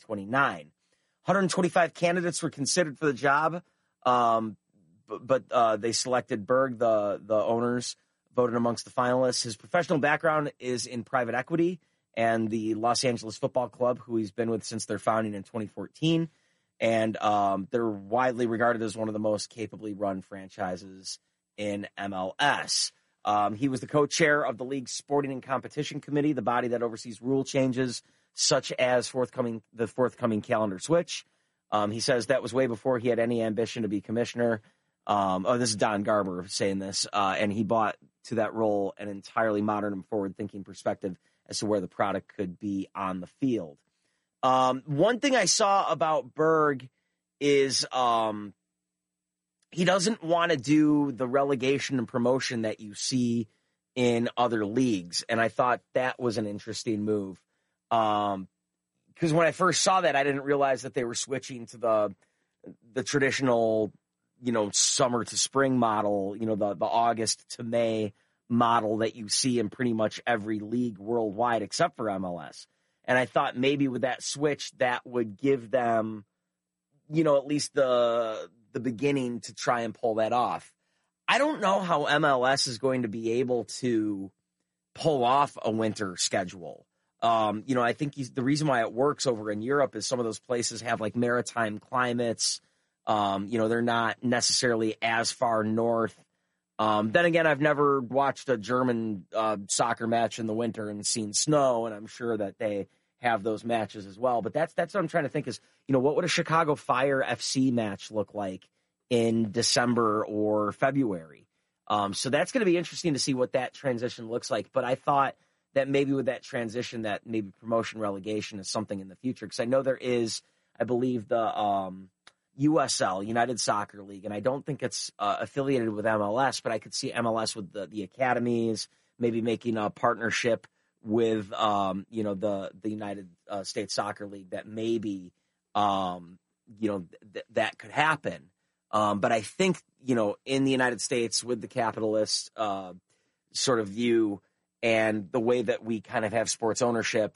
2029. 125 candidates were considered for the job, but they selected Berg. The owners voted amongst the finalists. His professional background is in private equity and the Los Angeles Football Club, who he's been with since their founding in 2014. And they're widely regarded as one of the most capably run franchises in MLS. He was the co-chair of the league's Sporting and Competition Committee, the body that oversees rule changes such as the forthcoming calendar switch. He says that was way before he had any ambition to be commissioner. This is Don Garber saying this, and he brought to that role an entirely modern and forward-thinking perspective as to where the product could be on the field. One thing I saw about Berg is he doesn't want to do the relegation and promotion that you see in other leagues, and I thought that was an interesting move. Because when I first saw that, I didn't realize that they were switching to the traditional, summer to spring model, the August to May model that you see in pretty much every league worldwide except for MLS. And I thought maybe with that switch, that would give them, at least the beginning to try and pull that off. I don't know how MLS is going to be able to pull off a winter schedule. I think the reason why it works over in Europe is some of those places have like maritime climates. They're not necessarily as far north. Then again, I've never watched a German soccer match in the winter and seen snow, and I'm sure that they have those matches as well. But that's what I'm trying to think is, what would a Chicago Fire FC match look like in December or February? So that's going to be interesting to see what that transition looks like. But I thought that maybe with that transition, that maybe promotion relegation is something in the future. Because I know there is, I believe, the USL, United Soccer League, and I don't think it's affiliated with MLS, but I could see MLS with the academies, maybe making a partnership with, the United States Soccer League that maybe, that could happen. But I think, in the United States with the capitalist sort of view, and the way that we kind of have sports ownership,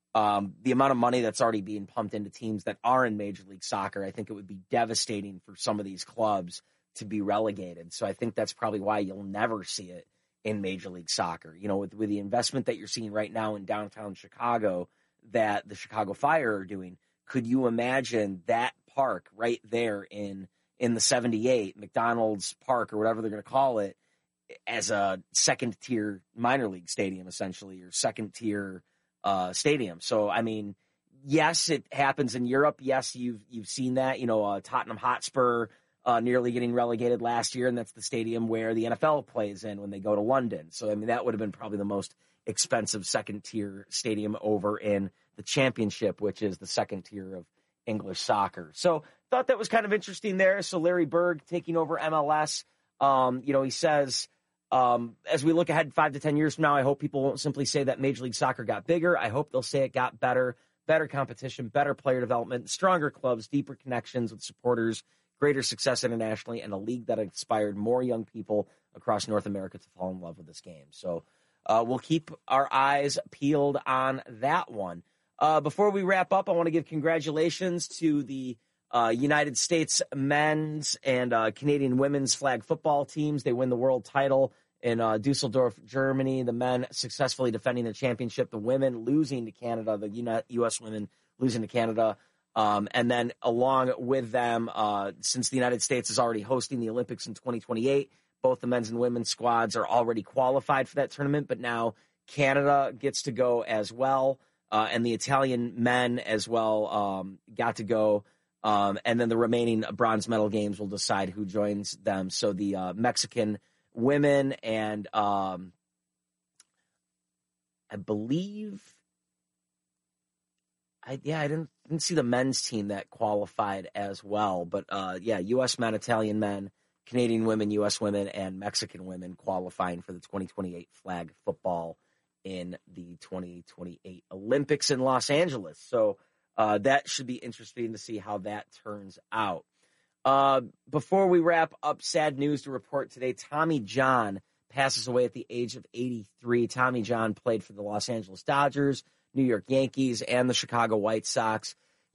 the amount of money that's already being pumped into teams that are in Major League Soccer, I think it would be devastating for some of these clubs to be relegated. So I think that's probably why you'll never see it in Major League Soccer. With the investment that you're seeing right now in downtown Chicago that the Chicago Fire are doing, could you imagine that park right there in the 78, McDonald's Park or whatever they're going to call it, as a second-tier minor league stadium, essentially, or second-tier stadium. So, I mean, yes, it happens in Europe. Yes, you've seen that. Tottenham Hotspur nearly getting relegated last year, and that's the stadium where the NFL plays in when they go to London. So, I mean, that would have been probably the most expensive second-tier stadium over in the Championship, which is the second tier of English soccer. So, thought that was kind of interesting there. So, Larry Berg taking over MLS. He says, as we look ahead 5 to 10 years from now, I hope people won't simply say that Major League Soccer got bigger. I hope they'll say it got better competition, better player development, stronger clubs, deeper connections with supporters, greater success internationally, and a league that inspired more young people across North America to fall in love with this game. So we'll keep our eyes peeled on that one. Before we wrap up, I want to give congratulations to the United States men's and Canadian women's flag football teams. They win the world title in Dusseldorf, Germany. The men successfully defending the championship. The women losing to Canada. The U.S. women losing to Canada. And then along with them, since the United States is already hosting the Olympics in 2028, both the men's and women's squads are already qualified for that tournament. But now Canada gets to go as well. And the Italian men as well got to go. And then the remaining bronze medal games will decide who joins them. So the Mexican women and I believe, I didn't see the men's team that qualified as well. But U.S. men, Italian men, Canadian women, U.S. women, and Mexican women qualifying for the 2028 flag football in the 2028 Olympics in Los Angeles. So that should be interesting to see how that turns out. Before we wrap up, sad news to report today. Tommy John passes away at the age of 83. Tommy John played for the Los Angeles Dodgers, New York Yankees, and the Chicago White Sox.